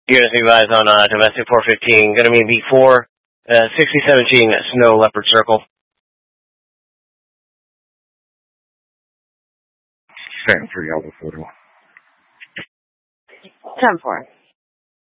Units advised on domestic 415. Going to be V4, 6017 Snow Leopard Circle. Stand for Yellow Photo. 10-4.